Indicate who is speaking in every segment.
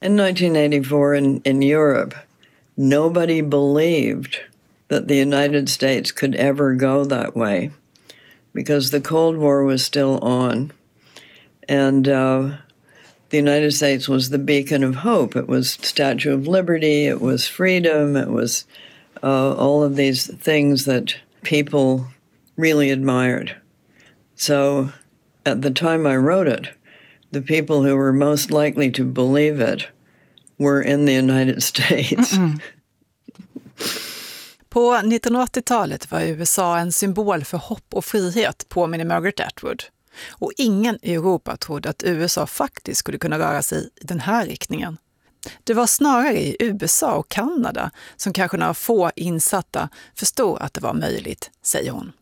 Speaker 1: In 1984 in Europe, nobody believed that the United States could ever go that way because the Cold War was still on. And the United States was the beacon of hope. It was Statue of Liberty, it was freedom, it was all of these things that people really admired. So at the time I wrote it, the people who were most likely to believe it were in the United States.
Speaker 2: På 1980-talet var USA en symbol för hopp och frihet, påminner Margaret Atwood. Och ingen i Europa trodde att USA faktiskt skulle kunna röra sig i den här riktningen. Det var snarare i USA och Kanada som kanske några få insatta förstod att det var möjligt, säger hon.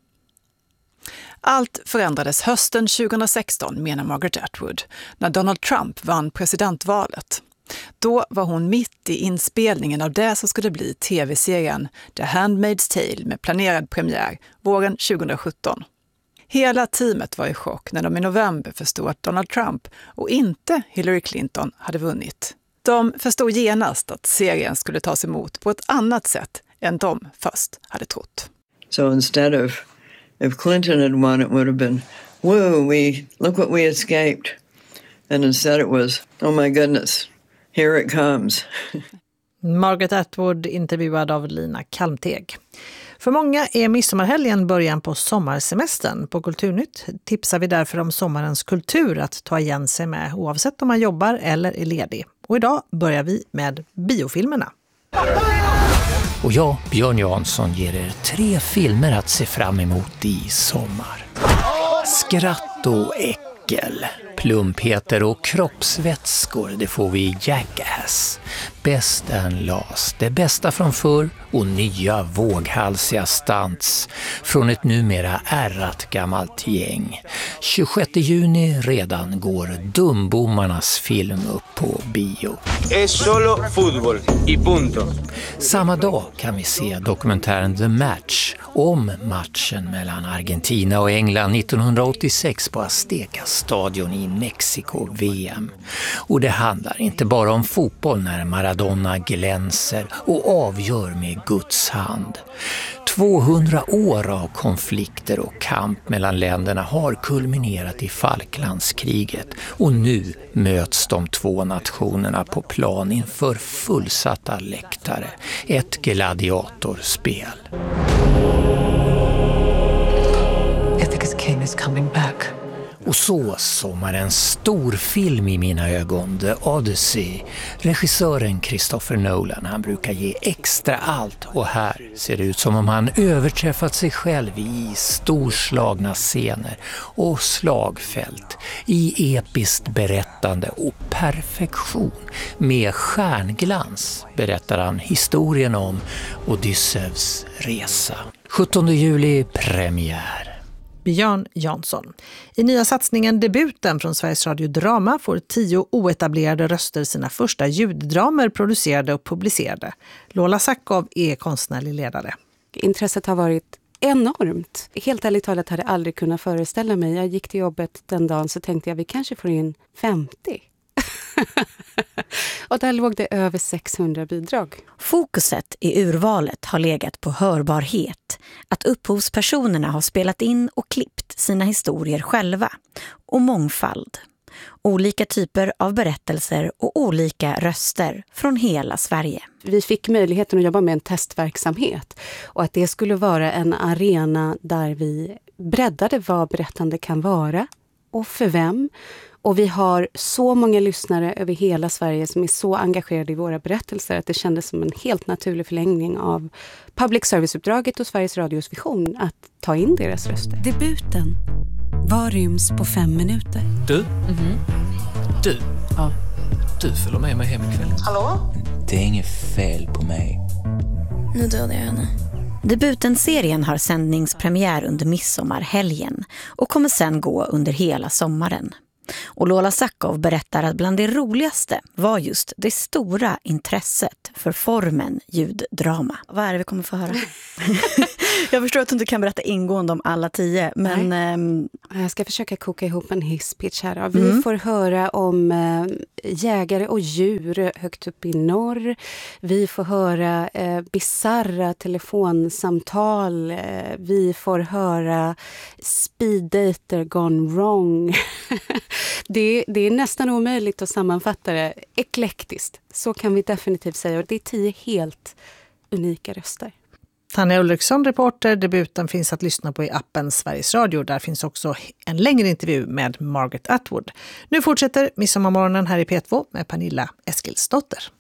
Speaker 2: Allt förändrades hösten 2016, menar Margaret Atwood, när Donald Trump vann presidentvalet. Då var hon mitt i inspelningen av det som skulle bli tv-serien The Handmaid's Tale med planerad premiär våren 2017. Hela teamet var i chock när de i november förstod att Donald Trump och inte Hillary Clinton hade vunnit. De förstod genast att serien skulle tas emot på ett annat sätt än de först hade trott.
Speaker 1: So instead of if Clinton had won, it would have been, woo, look what we escaped. And instead it was, oh my goodness, here it comes.
Speaker 3: Margaret Atwood intervjuad av Lina Kalmteg. För många är midsommarhelgen början på sommarsemestern. På Kulturnytt tipsar vi därför om sommarens kultur att ta igen sig med, oavsett om man jobbar eller är ledig. Och idag börjar vi med biofilmerna.
Speaker 4: Och jag, Björn Jansson, ger er 3 filmer att se fram emot i sommar. Skratt och äckel, plumpheter och kroppsvätskor, det får vi i Jackass. Best and Last, det bästa från förr och nya våghalsiga stunts från ett numera ärrat gammalt gäng. 26 juni redan går Dumbommarnas film upp på bio.
Speaker 5: Es solo fútbol y punto.
Speaker 4: Samma dag kan vi se dokumentären The Match om matchen mellan Argentina och England 1986 på Azteca-stadion i Mexiko-VM. Och det handlar inte bara om fotboll när Maradona glänser och avgör med Guds hand. 200 år av konflikter och kamp mellan länderna har kulminerat i Falklandskriget och nu möts de 2 nationerna på plan inför fullsatta läktare. Ett gladiatorspel.
Speaker 6: Ithaca's king is coming back.
Speaker 4: Och så sommarens storfilm i mina ögon, The Odyssey. Regissören Christopher Nolan, han brukar ge extra allt och här ser det ut som om han överträffat sig själv i storslagna scener och slagfält, i episkt berättande och perfektion. Med stjärnglans berättar han historien om Odysseus resa. 17 juli premiär.
Speaker 3: Björn Jansson. I nya satsningen Debuten från Sveriges Radio Drama får 10 oetablerade röster sina första ljuddramer producerade och publicerade. Lola Sackov är konstnärlig ledare.
Speaker 7: Intresset har varit enormt. Helt ärligt talat hade jag aldrig kunnat föreställa mig. Jag gick till jobbet den dagen så tänkte jag vi kanske får in 50. Och där låg det över 600 bidrag.
Speaker 8: Fokuset i urvalet har legat på hörbarhet. Att upphovspersonerna har spelat in och klippt sina historier själva. Och mångfald. Olika typer av berättelser och olika röster från hela Sverige.
Speaker 7: Vi fick möjligheten att jobba med en testverksamhet. Och att det skulle vara en arena där vi breddade vad berättande kan vara. Och för vem. Och vi har så många lyssnare över hela Sverige som är så engagerade i våra berättelser att det kändes som en helt naturlig förlängning av public service-uppdraget och Sveriges Radios vision att ta in deras röster.
Speaker 8: Debuten. Vad ryms på 5 minuter?
Speaker 9: Du? Du? Ja. Du följer med mig hem ikväll.
Speaker 6: Hallå?
Speaker 10: Det är inget fel på mig.
Speaker 8: Nu dödar jag henne. Debuten-serien har sändningspremiär under midsommarhelgen och kommer sen gå under hela sommaren. Och Lola Sakov berättar att bland det roligaste var just det stora intresset för formen ljuddrama. Vad är det vi kommer få höra? Jag förstår att du inte kan berätta ingående om alla 10, men...
Speaker 7: Jag ska försöka koka ihop en hisspitch här. Vi får höra om jägare och djur högt upp i norr. Vi får höra bizarra telefonsamtal. Vi får höra speeddater gone wrong. Det är nästan omöjligt att sammanfatta det. Eklektiskt, så kan vi definitivt säga. Och det är 10 helt unika röster.
Speaker 3: Tanja Ulriksson, reporter. Debuten finns att lyssna på i appen Sveriges Radio. Där finns också en längre intervju med Margaret Atwood. Nu fortsätter Midsommarmorgonen här i P2 med Pernilla Eskilsdotter.